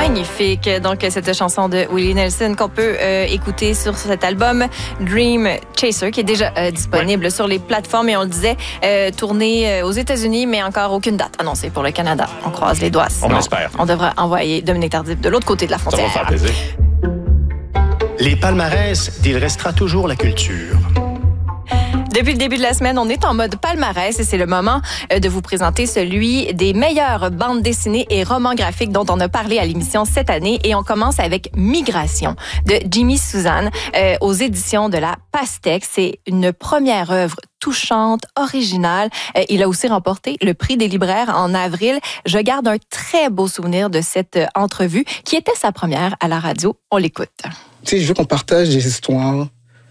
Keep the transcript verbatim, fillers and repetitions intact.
magnifique. Donc, cette chanson de Willie Nelson qu'on peut euh, écouter sur cet album Dream Chaser, qui est déjà euh, disponible ouais. sur les plateformes. Et on le disait, euh, tourné euh, aux États-Unis, mais encore aucune date annoncée pour le Canada. On croise les doigts. On espère. On devra envoyer Dominique Tardif de l'autre côté de la frontière. Ça va faire plaisir. Les palmarès d'Il restera toujours la culture. Depuis le début de la semaine, on est en mode palmarès et c'est le moment de vous présenter celui des meilleures bandes dessinées et romans graphiques dont on a parlé à l'émission cette année. Et on commence avec Migration de Jimmy Suzanne euh, aux éditions de la Pastèque. C'est une première œuvre touchante, originale. Euh, il a aussi remporté le prix des libraires en avril. Je garde un très beau souvenir de cette entrevue qui était sa première à la radio. On l'écoute. Tu sais, je veux qu'on partage des histoires